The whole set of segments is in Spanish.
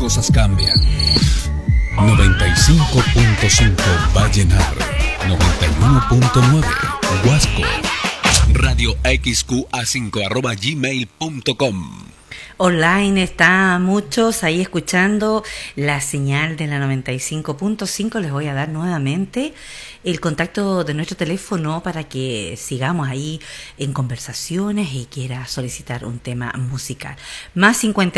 cosas cambian. 95.5 Vallenar, 91.9 Huasco, Radio XQA5@gmail.com. Online está muchos ahí escuchando la señal de la 95.5. Les voy a dar nuevamente el contacto de nuestro teléfono para que sigamos ahí en conversaciones y quiera solicitar un tema musical. Más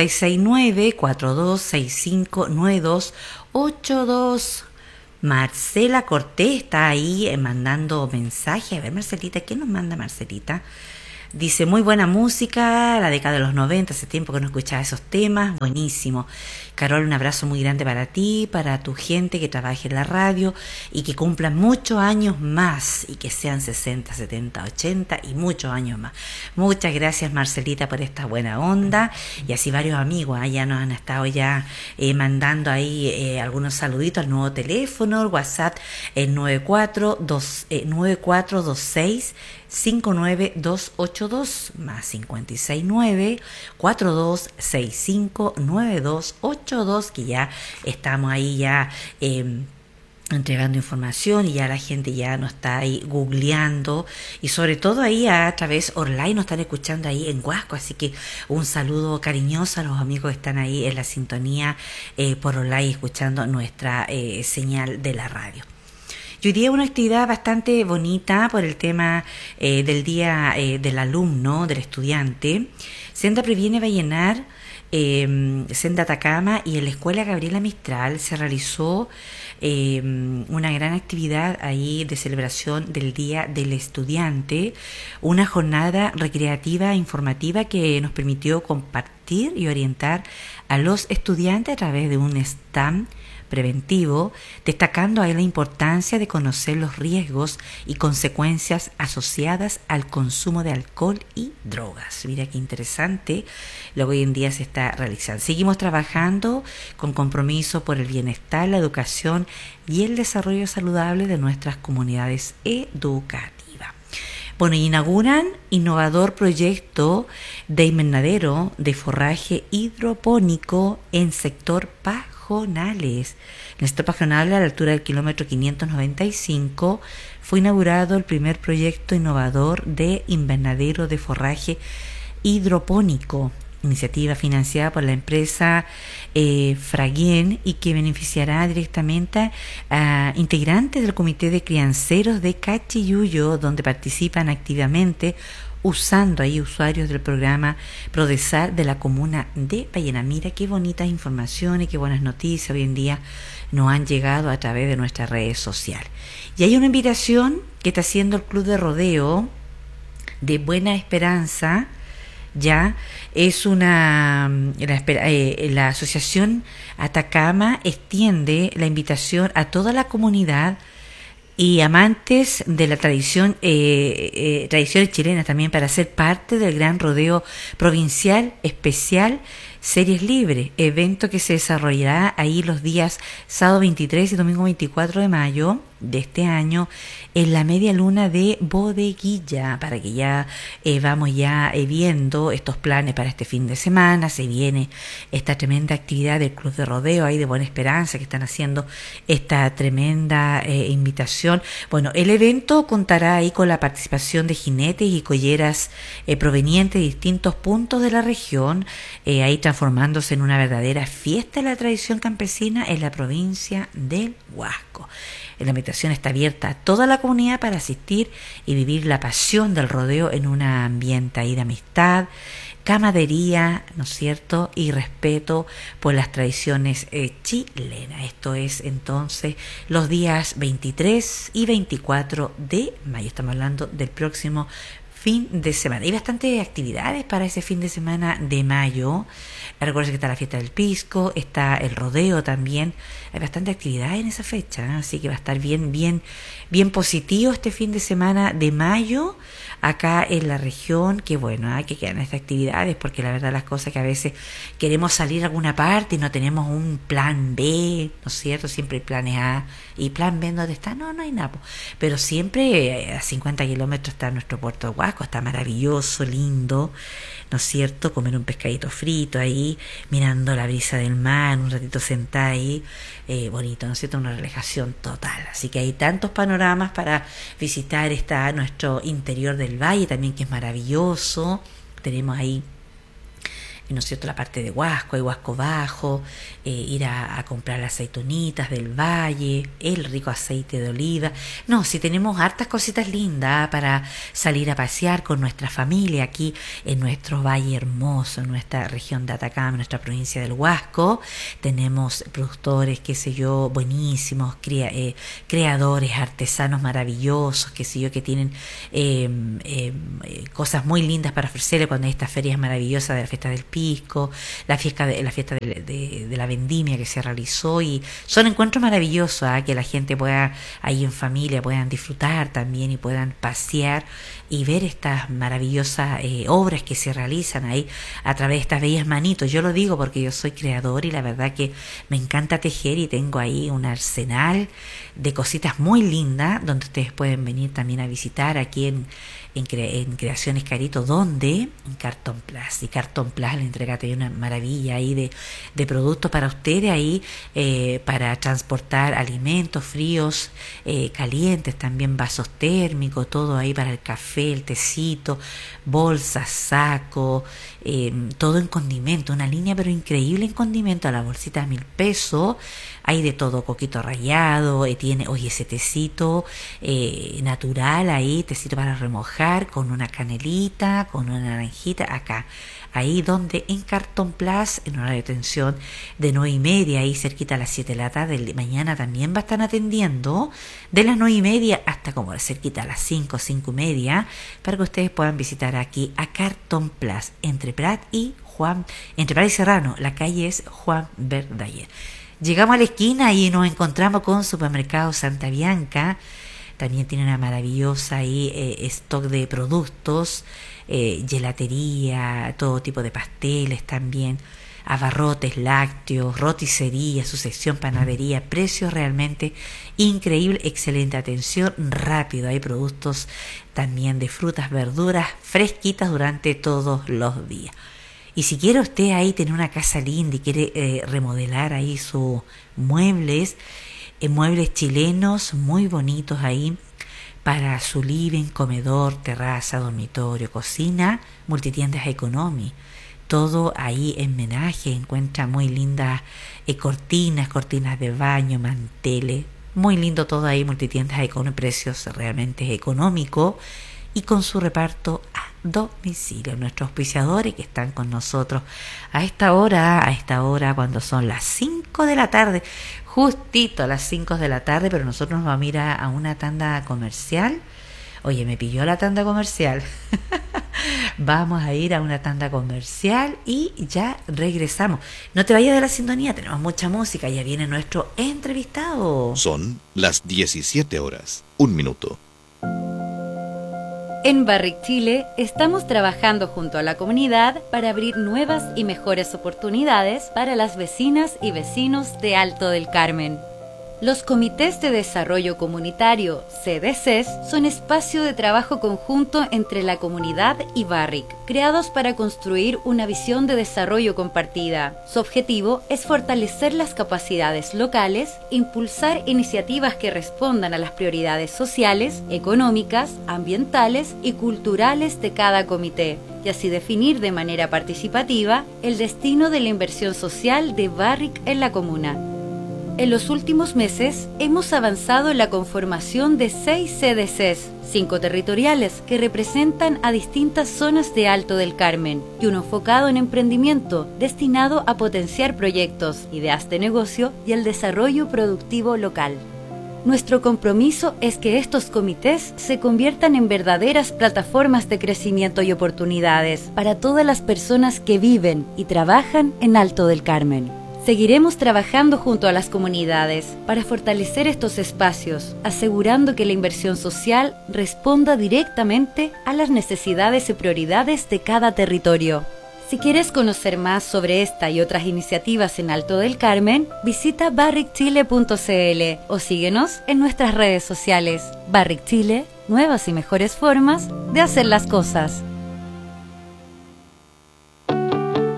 569-4265-9282. Marcela Cortés está ahí mandando mensaje. A ver, Marcelita, ¿qué nos manda Marcelita? Dice, muy buena música, la década de los 90, hace tiempo que no escuchaba esos temas, buenísimo. Carol, un abrazo muy grande para ti, para tu gente que trabaje en la radio y que cumplan muchos años más y que sean 60, 70, 80 y muchos años más. Muchas gracias, Marcelita, por esta buena onda y así varios amigos ya nos han estado ya mandando ahí algunos saluditos al nuevo teléfono, el WhatsApp, el 9426 59282 más 569-4265-9282, que ya estamos ahí ya entregando información y ya la gente ya nos está ahí googleando y sobre todo ahí a través online nos están escuchando ahí en Huasco, así que un saludo cariñoso a los amigos que están ahí en la sintonía por online escuchando nuestra señal de la radio. Y hoy día una actividad bastante bonita por el tema del día del alumno, del estudiante. Senda Previene Vallenar, Senda Atacama y en la Escuela Gabriela Mistral se realizó una gran actividad ahí de celebración del Día del Estudiante, una jornada recreativa e informativa que nos permitió compartir y orientar a los estudiantes a través de un stand preventivo, destacando ahí la importancia de conocer los riesgos y consecuencias asociadas al consumo de alcohol y drogas. Mira qué interesante lo que hoy en día se está realizando. Seguimos trabajando con compromiso por el bienestar, la educación y el desarrollo saludable de nuestras comunidades educativas. Bueno, inauguran innovador proyecto de invernadero de forraje hidropónico en sector Pajonales. En el sector Pajonales, a la altura del kilómetro 595, fue inaugurado el primer proyecto innovador de invernadero de forraje hidropónico, iniciativa financiada por la empresa Fraguén y que beneficiará directamente a integrantes del Comité de Crianceros de Cachiyuyo, donde participan activamente usando ahí usuarios del programa Prodesar de la comuna de Vallenar. Mira qué bonitas informaciones, qué buenas noticias hoy en día nos han llegado a través de nuestras redes sociales. Y hay una invitación que está haciendo el Club de Rodeo de Buena Esperanza. Ya es la Asociación Atacama extiende la invitación a toda la comunidad y amantes de la tradiciones chilenas también para ser parte del gran rodeo provincial especial Series Libres, evento que se desarrollará ahí los días sábado 23 y domingo 24 de mayo de este año en la media luna de Bodeguilla, para que ya vamos ya viendo estos planes para este fin de semana. Se viene esta tremenda actividad del Club de Rodeo ahí de Buena Esperanza, que están haciendo esta tremenda invitación. Bueno, el evento contará ahí con la participación de jinetes y colleras provenientes de distintos puntos de la región, ahí transformándose en una verdadera fiesta de la tradición campesina en la provincia del Huasco. La invitación está abierta a toda la comunidad para asistir y vivir la pasión del rodeo en un ambiente ahí de amistad, camaradería, ¿no es cierto?, y respeto por las tradiciones chilenas. Esto es entonces los días 23 y 24 de mayo. Estamos hablando del próximo fin de semana. Hay bastantes actividades para ese fin de semana de mayo. Recuerden que está la fiesta del pisco, está el rodeo también. Hay bastante actividad en esa fecha, ¿no? Así que va a estar bien positivo este fin de semana de mayo acá en la región. Que bueno, hay que quedar en estas actividades porque la verdad las cosas que a veces queremos salir a alguna parte y no tenemos un plan B, ¿no es cierto? Siempre hay planes A y plan B. ¿Dónde está? No hay nada. Pero siempre a 50 kilómetros está nuestro puerto de Huasco, está maravilloso, lindo, ¿no es cierto? Comer un pescadito frito ahí ahí mirando la brisa del mar, un ratito sentada ahí, bonito, ¿no es cierto? Una relajación total. Así que hay tantos panoramas para visitar. Está nuestro interior del valle también, que es maravilloso. Tenemos ahí, ¿no es cierto?, la parte de Huasco, hay Huasco Bajo, ir a comprar las aceitunitas del valle, el rico aceite de oliva. No, si tenemos hartas cositas lindas para salir a pasear con nuestra familia aquí en nuestro valle hermoso, en nuestra región de Atacama, en nuestra provincia del Huasco. Tenemos productores, qué sé yo, buenísimos, creadores, artesanos maravillosos, qué sé yo, que tienen cosas muy lindas para ofrecerle cuando hay estas ferias maravillosas de la fiesta del Pisco, la fiesta de la vendimia que se realizó, y son encuentros maravillosos, que la gente pueda ahí en familia puedan disfrutar también y puedan pasear y ver estas maravillosas obras que se realizan ahí a través de estas bellas manitos. Yo lo digo porque yo soy creador y la verdad que me encanta tejer, y tengo ahí un arsenal de cositas muy lindas donde ustedes pueden venir también a visitar aquí en Creaciones Carito, donde en Cartón Plus. Y Cartón Plus le entrega una maravilla ahí de productos para ustedes ahí, para transportar alimentos fríos, calientes, también vasos térmicos, todo ahí para el café, el tecito, bolsas, saco, todo en condimento, una línea pero increíble en condimento. A la bolsita de 1.000 pesos hay de todo, coquito rallado, tiene, oye, ese tecito natural ahí, tecito para remojar, con una canelita, con una naranjita, acá, ahí donde en Cartón Plus, en horario de atención de 9:30, ahí cerquita a las 7 de la tarde. Mañana también va a estar atendiendo de las 9:30 hasta como cerquita a las 5:30, para que ustedes puedan visitar aquí a Cartón Plus, entre Prat y Serrano. La calle es Juan Verdaguer. Llegamos a la esquina y nos encontramos con Supermercado Santa Bianca. También tiene una maravillosa ahí stock de productos, gelatería, todo tipo de pasteles también, abarrotes, lácteos, roticería, su sección panadería, precios realmente increíble, excelente atención, rápido. Hay productos también de frutas, verduras fresquitas durante todos los días. Y si quiere usted ahí tener una casa linda y quiere remodelar ahí sus muebles, muebles chilenos muy bonitos ahí para su living, comedor, terraza, dormitorio, cocina, Multitiendas Economy. Todo ahí en menaje, encuentra muy lindas cortinas de baño, manteles, muy lindo todo ahí, Multitiendas Economy, precios realmente económicos y con su reparto a domicilio. Nuestros auspiciadores que están con nosotros a esta hora cuando son las 5 de la tarde, justito a las 5 de la tarde, pero nosotros nos vamos a ir a una tanda comercial. Oye, me pilló la tanda comercial. Vamos a ir a una tanda comercial y ya regresamos. No te vayas de la sintonía, tenemos mucha música, ya viene nuestro entrevistado. Son las 17 horas, 1 minuto. En Barrick Chile estamos trabajando junto a la comunidad para abrir nuevas y mejores oportunidades para las vecinas y vecinos de Alto del Carmen. Los comités de desarrollo comunitario, CDCs, son espacio de trabajo conjunto entre la comunidad y Barrick, creados para construir una visión de desarrollo compartida. Su objetivo es fortalecer las capacidades locales, impulsar iniciativas que respondan a las prioridades sociales, económicas, ambientales y culturales de cada comité, y así definir de manera participativa el destino de la inversión social de Barrick en la comuna. En los últimos meses hemos avanzado en la conformación de 6 CDCs, 5 territoriales que representan a distintas zonas de Alto del Carmen y uno enfocado en emprendimiento destinado a potenciar proyectos, ideas de negocio y el desarrollo productivo local. Nuestro compromiso es que estos comités se conviertan en verdaderas plataformas de crecimiento y oportunidades para todas las personas que viven y trabajan en Alto del Carmen. Seguiremos trabajando junto a las comunidades para fortalecer estos espacios, asegurando que la inversión social responda directamente a las necesidades y prioridades de cada territorio. Si quieres conocer más sobre esta y otras iniciativas en Alto del Carmen, visita barrickchile.cl o síguenos en nuestras redes sociales. Barrick Chile, nuevas y mejores formas de hacer las cosas.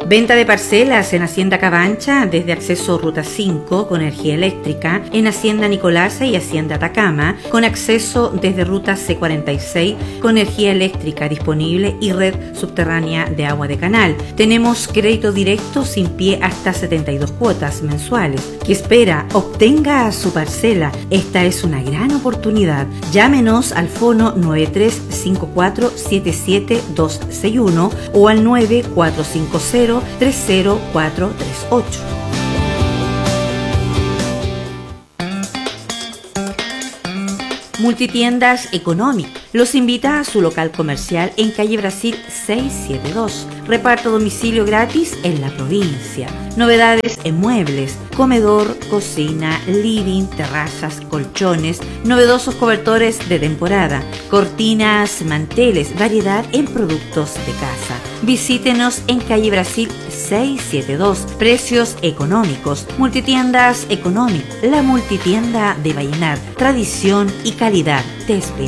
Venta de parcelas en Hacienda Cabancha desde acceso Ruta 5 con energía eléctrica, en Hacienda Nicolasa y Hacienda Atacama con acceso desde Ruta C46 con energía eléctrica disponible y red subterránea de agua de canal. Tenemos crédito directo sin pie hasta 72 cuotas mensuales. ¿Qué espera? Obtenga su parcela. Esta es una gran oportunidad. Llámenos al fono 9354-77261 o al 9450-30438. Multitiendas Económic los invita a su local comercial en calle Brasil 672. Reparto domicilio gratis en la provincia. Novedades en muebles, comedor, cocina, living, terrazas, colchones, novedosos cobertores de temporada, cortinas, manteles, variedad en productos de casa. Visítenos en calle Brasil 672. Precios económicos. Multitiendas Económic, la multitienda de Vallenar. Tradición y calidad te espera.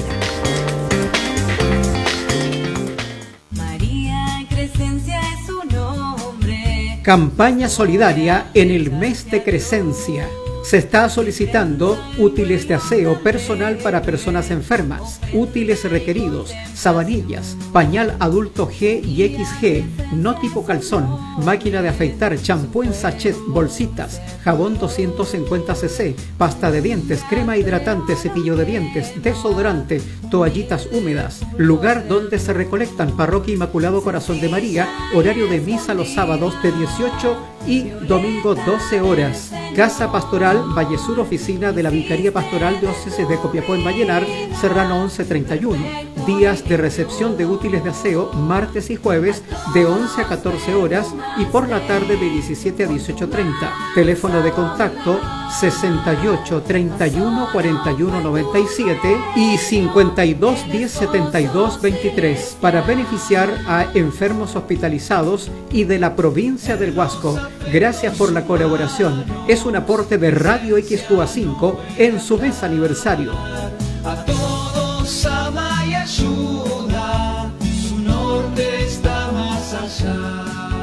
María Crescencia es su nombre. Campaña solidaria en el mes de Crescencia. Se está solicitando útiles de aseo personal para personas enfermas, útiles requeridos, sabanillas, pañal adulto G y XG, no tipo calzón, máquina de afeitar, champú en sachet, bolsitas, jabón 250 cc, pasta de dientes, crema hidratante, cepillo de dientes, desodorante, toallitas húmedas. Lugar donde se recolectan: Parroquia Inmaculado Corazón de María, horario de misa los sábados de 18 y domingo 12 horas. Casa Pastoral Valle Sur, oficina de la Vicaría Pastoral Diócesis de Copiapó en Vallenar, Serrano 1131. Días de recepción de útiles de aseo, martes y jueves de 11 a 14 horas y por la tarde de 17 a 18:30. Teléfono de contacto 68 31 41 97 y 52 10 72 23 para beneficiar a enfermos hospitalizados y de la provincia del Huasco. Gracias por la colaboración. Es un aporte de Radio XQA5 en su mes aniversario. A todos ama y ayuda, su norte está más allá.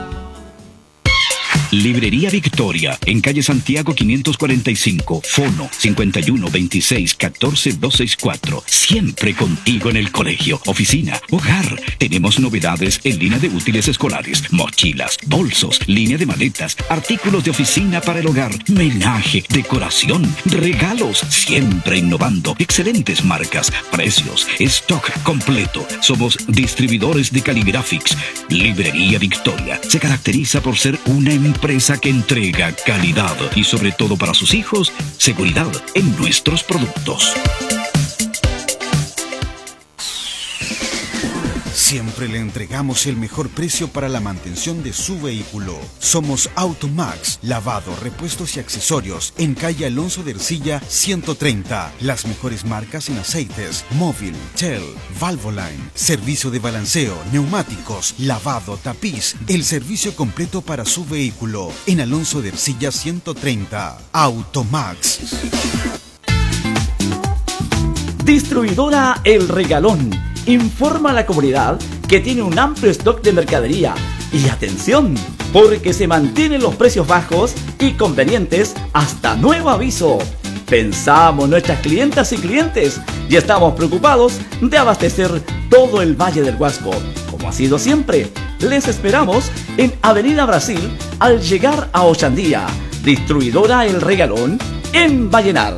Librería Victoria, en calle Santiago 545, fono 51 26 14 264. Siempre contigo en el colegio, oficina, hogar. Tenemos novedades en línea de útiles escolares, mochilas, bolsos, línea de maletas, artículos de oficina para el hogar, menaje, decoración, regalos. Siempre innovando, excelentes marcas, precios, stock completo. Somos distribuidores de Caligraphics. Librería Victoria se caracteriza por ser una empresa que entrega calidad y, sobre todo para sus hijos, seguridad en nuestros productos. Siempre le entregamos el mejor precio para la mantención de su vehículo. Somos Automax, lavado, repuestos y accesorios en calle Alonso de Ercilla 130. Las mejores marcas en aceites, móvil, Shell, Valvoline, servicio de balanceo, neumáticos, lavado, tapiz, el servicio completo para su vehículo en Alonso de Ercilla 130. Automax. Distribuidora El Regalón informa a la comunidad que tiene un amplio stock de mercadería. Y atención, porque se mantienen los precios bajos y convenientes hasta nuevo aviso. Pensamos nuestras clientas y clientes y estamos preocupados de abastecer todo el Valle del Huasco. Como ha sido siempre, les esperamos en Avenida Brasil al llegar a Ochandía. Distribuidora El Regalón en Vallenar.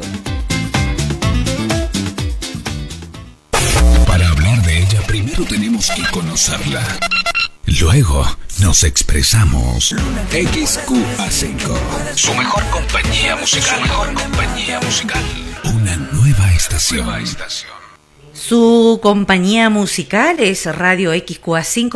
Primero tenemos que conocerla. Luego nos expresamos. XQA5. Su mejor compañía musical. Una nueva estación. Su compañía musical es Radio XQA5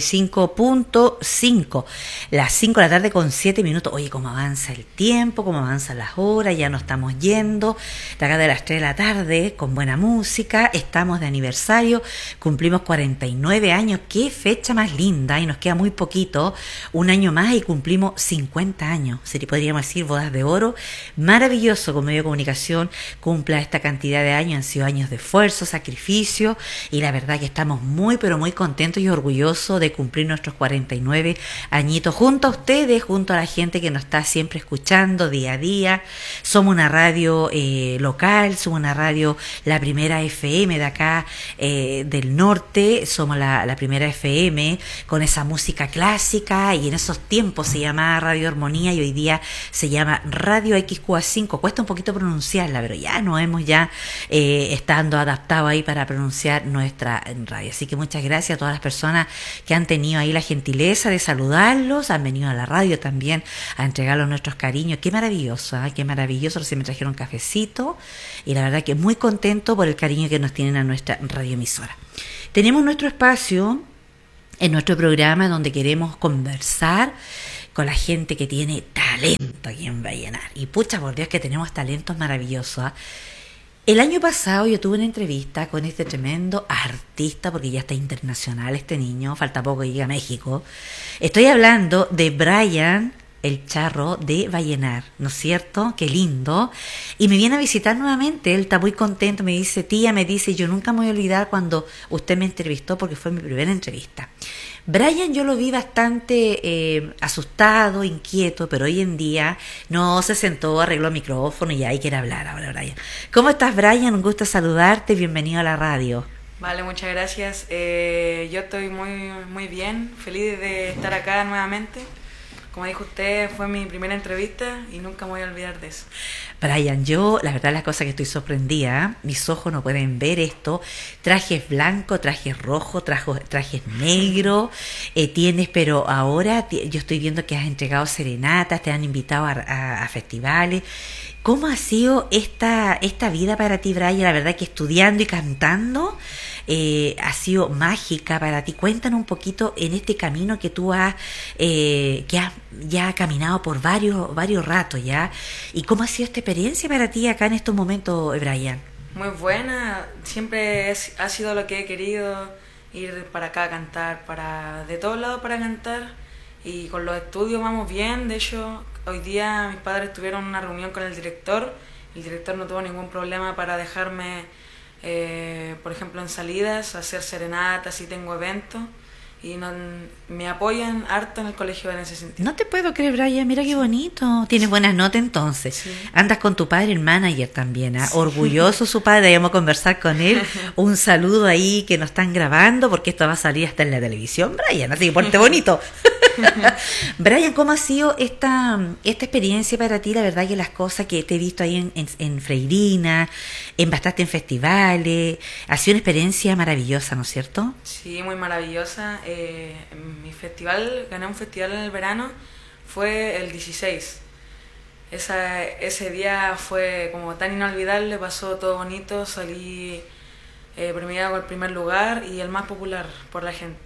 95.5. Las 5 de la tarde con 7 minutos. Oye, cómo avanza el tiempo, cómo avanzan las horas, ya nos estamos yendo. De acá de las 3 de la tarde, con buena música. Estamos de aniversario, cumplimos 49 años. Qué fecha más linda, y nos queda muy poquito. Un año más y cumplimos 50 años. Podríamos decir bodas de oro. Maravilloso como medio de comunicación cumpla esta cantidad de años. Han sido años de esfuerzo, sacrificio sacrificio, y la verdad que estamos muy, pero muy contentos y orgullosos de cumplir nuestros 49 añitos junto a ustedes, junto a la gente que nos está siempre escuchando día a día. Somos una radio local, somos una radio, la primera FM de acá del norte, somos la primera FM con esa música clásica, y en esos tiempos se llamaba Radio Armonía y hoy día se llama Radio XQA5. Cuesta un poquito pronunciarla, pero ya nos hemos estando adaptado ahí para pronunciar nuestra radio. Así que muchas gracias a todas las personas que han tenido ahí la gentileza de saludarlos, han venido a la radio también a entregarlos nuestros cariños. Qué maravilloso, qué maravilloso. Recién me trajeron cafecito y la verdad que muy contento por el cariño que nos tienen a nuestra radioemisora. Tenemos nuestro espacio en nuestro programa donde queremos conversar con la gente que tiene talento aquí en Vallenar. Y pucha, por Dios que tenemos talentos maravillosos. El año pasado yo tuve una entrevista con este tremendo artista, porque ya está internacional este niño, falta poco que llegue a México. Estoy hablando de Brian el Charro de Vallenar, ¿no es cierto? Qué lindo. Y me viene a visitar nuevamente, él está muy contento, me dice, tía, yo nunca me voy a olvidar cuando usted me entrevistó, porque fue mi primera entrevista. Brian yo lo vi bastante asustado, inquieto, pero hoy en día no se sentó, arregló el micrófono y ya hay que ir a hablar ahora, Brian. ¿Cómo estás, Brian? Un gusto saludarte, bienvenido a la radio. Vale, muchas gracias. Yo estoy muy bien, feliz de estar acá nuevamente. Como dijo usted, fue mi primera entrevista y nunca me voy a olvidar de eso. Brian, yo, la verdad, las cosas que estoy sorprendida, mis ojos no pueden ver esto, trajes blancos, trajes rojos, trajes negros, tienes, pero ahora yo estoy viendo que has entregado serenatas, te han invitado a festivales. ¿Cómo ha sido esta vida para ti, Brian? La verdad que estudiando y cantando ha sido mágica para ti. Cuéntanos un poquito en este camino que tú has ya caminado por varios ratos ya. ¿Y cómo ha sido esta experiencia para ti acá en estos momentos, Brian? Muy buena. Siempre ha sido lo que he querido, ir para acá a cantar, de todos lados para cantar. Y con los estudios vamos bien. De hecho, hoy día mis padres tuvieron una reunión con el director. El director no tuvo ningún problema para dejarme, por ejemplo, en salidas, hacer serenatas si tengo eventos. Y me apoyan harto en el colegio en ese sentido. No te puedo creer, Brian, mira qué bonito. Tienes buenas notas entonces. Sí. Andas con tu padre, el manager también, ¿eh? Sí. Orgulloso su padre, vamos a conversar con él. Un saludo ahí que nos están grabando, porque esto va a salir hasta en la televisión, Brian, así que ponte bonito. Brian, ¿cómo ha sido esta experiencia para ti? La verdad que las cosas que te he visto ahí en Freirina, bastantes en festivales, ha sido una experiencia maravillosa, ¿no es cierto? Sí, muy maravillosa. Mi festival, gané un festival en el verano, fue el 16. Ese día fue como tan inolvidable, pasó todo bonito, salí premiado con el primer lugar y el más popular por la gente.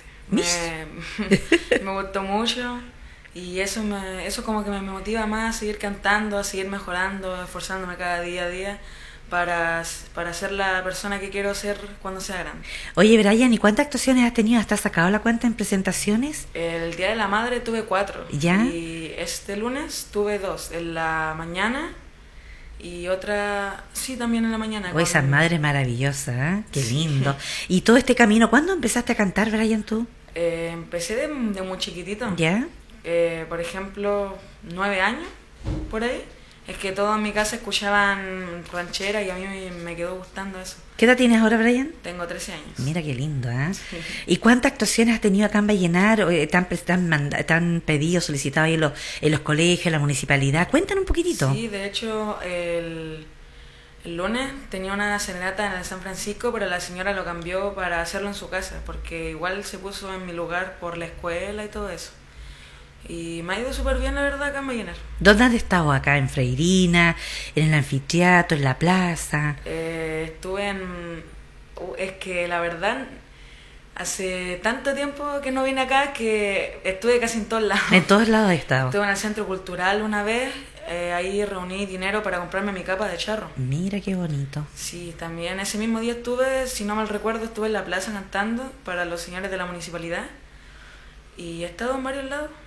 Me gustó mucho y eso como que me motiva más a seguir cantando, a seguir mejorando, esforzándome cada día a día para ser la persona que quiero ser cuando sea grande. Oye, Brian, ¿y cuántas actuaciones has tenido? ¿Has sacado la cuenta en presentaciones? El Día de la Madre tuve 4. ¿Ya? Y este lunes tuve 2, en la mañana y otra, sí, también en la mañana. Oye, esa madre maravillosa, ¿eh? Qué lindo. Sí. Y todo este camino, ¿cuándo empezaste a cantar, Brian, tú? Empecé de muy chiquitito. ¿Ya? Por ejemplo, 9 años, por ahí. Es que todos en mi casa escuchaban ranchera y a mí me quedó gustando eso. ¿Qué edad tienes ahora, Brian? Tengo 13 años. Mira qué lindo, ¿eh? Sí. ¿Y cuántas actuaciones has tenido acá en Vallenar? ¿Te han pedido, solicitado ahí en los colegios, en la municipalidad? Cuéntanos un poquitito. Sí, de hecho, el lunes tenía una serenata en el San Francisco, pero la señora lo cambió para hacerlo en su casa, porque igual se puso en mi lugar por la escuela y todo eso. Y me ha ido súper bien, la verdad, acá en Vallenar. ¿Dónde has estado acá? ¿En Freirina? ¿En el anfiteatro? ¿En la plaza? Estuve es que la verdad, hace tanto tiempo que no vine acá que estuve casi en todos lados. En todos lados he estado. Estuve en el Centro Cultural una vez, ahí reuní dinero para comprarme mi capa de charro. Mira qué bonito. Sí, también ese mismo día estuve, si no mal recuerdo, estuve en la plaza cantando para los señores de la municipalidad. Y he estado en varios lados.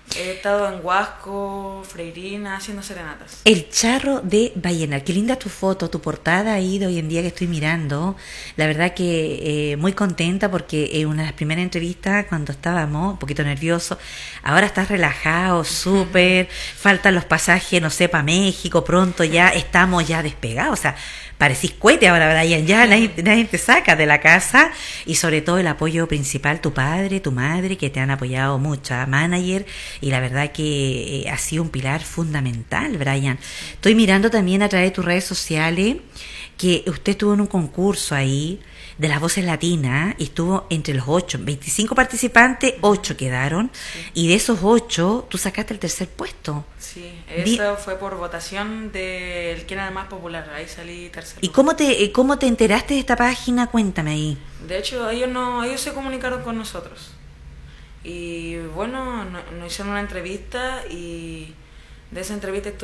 He estado en Huasco, Freirina, haciendo serenatas. El Charro de Vallenar. Qué linda tu foto, tu portada ahí de hoy en día que estoy mirando. La verdad que muy contenta porque en una de las primeras entrevistas cuando estábamos un poquito nerviosos, ahora estás relajado, súper, faltan los pasajes, no sé, para México, pronto ya estamos ya despegados, o sea, parecís cohete ahora, Brian, ya nadie te saca de la casa, y sobre todo el apoyo principal, tu padre, tu madre, que te han apoyado mucho, manager, y la verdad que ha sido un pilar fundamental, Brian. Estoy mirando también a través de tus redes sociales que usted estuvo en un concurso ahí de las voces latinas y estuvo entre los 25 participantes, 8 quedaron, y de esos 8 tú sacaste el tercer puesto. Sí, eso fue por votación del quién era el más popular, ahí salí tercero. ¿Y cómo te enteraste de esta página? Cuéntame ahí. De hecho, ellos se comunicaron con nosotros y bueno, nos hicieron una entrevista y de esa entrevista